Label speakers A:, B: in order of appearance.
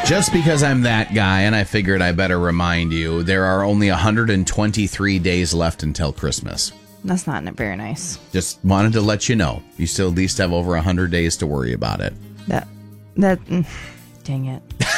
A: Just because I'm that guy, and I figured I better remind you, there are only 123 days left until Christmas.
B: That's not very nice.
A: Just wanted to let you know. You still at least have over 100 days to worry about it.
B: Dang it.